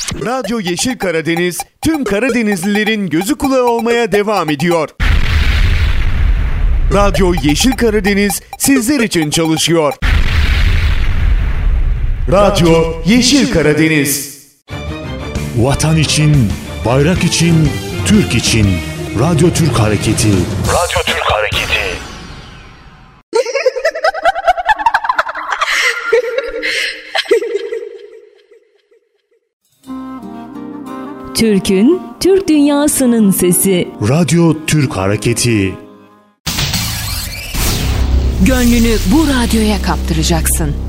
Radyo Yeşil Karadeniz tüm Karadenizlilerin gözü kulağı olmaya devam ediyor. Radyo Yeşil Karadeniz sizler için çalışıyor. Radyo Yeşil Karadeniz. Vatan için, bayrak için, Türk için. Radyo Türk Hareketi. Radyo Türk Hareketi. Türk'ün, Türk dünyasının sesi. Radyo Türk Hareketi. Gönlünü bu radyoya kaptıracaksın.